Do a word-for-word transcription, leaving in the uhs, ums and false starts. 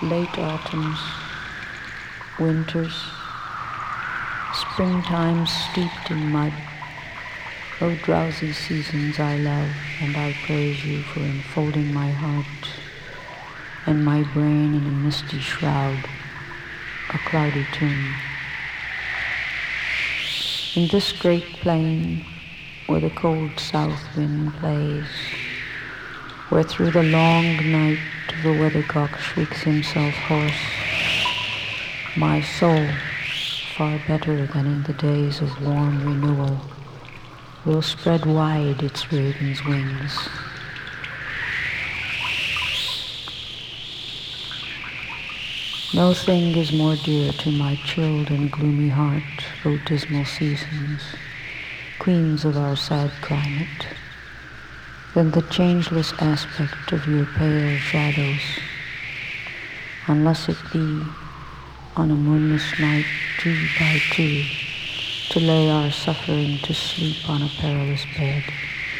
late autumns, winters, springtime steeped in mud. O drowsy seasons I love, and I praise you for enfolding my heart and my brain in a misty shroud, a cloudy tomb. In this great plain, where the cold south wind plays, where through the long night the weathercock shrieks himself hoarse, my soul, far better than in the days of warm renewal, will spread wide its raven's wings. No thing is more dear to my chilled and gloomy heart, O dismal seasons, queens of our sad climate, than the changeless aspect of your pale shadows, unless it be on a moonless night, two by two, to lay our suffering to sleep on a perilous bed.